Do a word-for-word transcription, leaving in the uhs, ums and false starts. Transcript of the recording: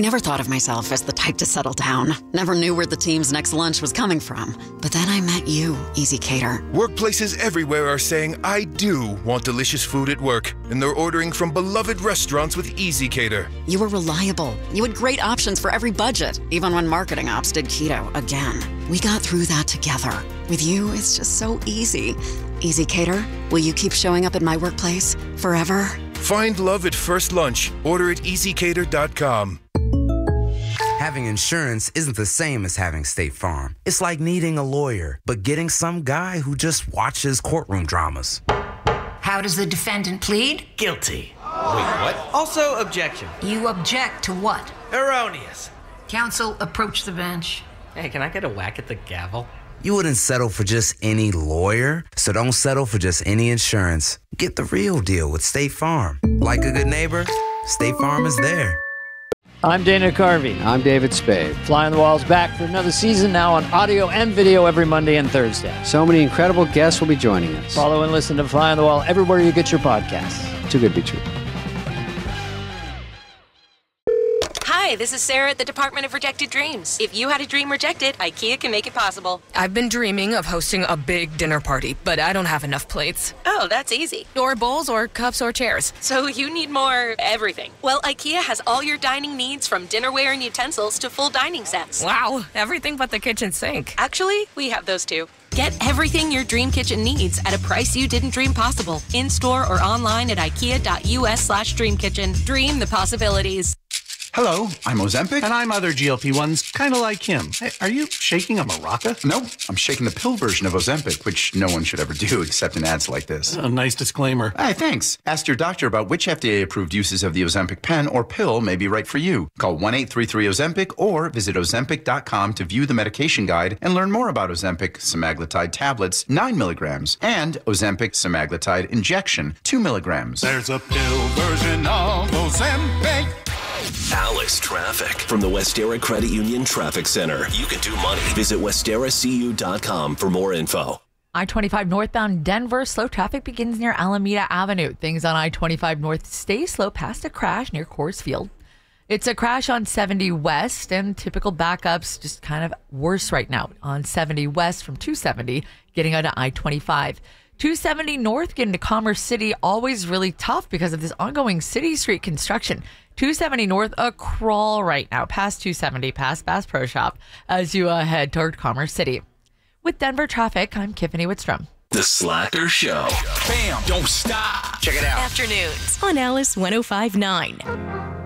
never thought of myself as the type to settle down. Never knew where the team's next lunch was coming from. But then I met you, Easy Cater. Workplaces everywhere are saying, I do want delicious food at work. And they're ordering from beloved restaurants with Easy Cater. You were reliable. You had great options for every budget, even when marketing ops did keto again. We got through that together. With you, it's just so easy. Easy Cater, will you keep showing up at my workplace forever? Find love at first lunch. Order at easy cater dot com. Having insurance isn't the same as having State Farm. It's like needing a lawyer, but getting some guy who just watches courtroom dramas. How does the defendant plead? Guilty. Wait, what? Also, objection. You object to what? Erroneous. Counsel, approach the bench. Hey, can I get a whack at the gavel? You wouldn't settle for just any lawyer, so don't settle for just any insurance. Get the real deal with State Farm. Like a good neighbor, State Farm is there. I'm Dana Carvey. I'm David Spade. Fly on the Wall's back for another season now on audio and video every Monday and Thursday. So many incredible guests will be joining us. Follow and listen to Fly on the Wall everywhere you get your podcasts. Too good to be true. Hi, this is Sarah at the Department of Rejected Dreams. If you had a dream rejected, IKEA can make it possible. I've been dreaming of hosting a big dinner party, but I don't have enough plates. Oh, that's easy. Or bowls, or cups, or chairs. So you need more everything. Well, IKEA has all your dining needs, from dinnerware and utensils to full dining sets. Wow, everything but the kitchen sink. Actually, we have those too. Get everything your dream kitchen needs at a price you didn't dream possible. In-store or online at ikea.us slash dreamkitchen. Dream the possibilities. Hello, I'm Ozempic. And I'm other G L P ones, kind of like him. Hey, are you shaking a maraca? No, I'm shaking the pill version of Ozempic, which no one should ever do except in ads like this. A nice disclaimer. Hey, thanks. Ask your doctor about which F D A-approved uses of the Ozempic pen or pill may be right for you. Call one eight three three Ozempic or visit ozempic dot com to view the medication guide and learn more about Ozempic semaglutide tablets, nine milligrams, and Ozempic semaglutide injection, two milligrams. There's a pill version of Ozempic. Alice Traffic from the Westera Credit Union Traffic Center. You can do money. Visit westera c u dot com for more info. I twenty-five northbound Denver. Slow traffic begins near Alameda Avenue. Things on I twenty-five north stay slow past a crash near Coors Field. It's a crash on seventy west, and typical backups just kind of worse right now on seventy west from two seventy getting out of I twenty-five. two seventy north getting to Commerce City, always really tough because of this ongoing City Street construction. two seventy north, a crawl right now, past two seventy, past Bass Pro Shop, as you uh, head toward Commerce City. With Denver traffic, I'm Tiffany Whitstrom. The Slacker Show. Bam! Don't stop. Check it out. Afternoons on Alice one oh five point nine.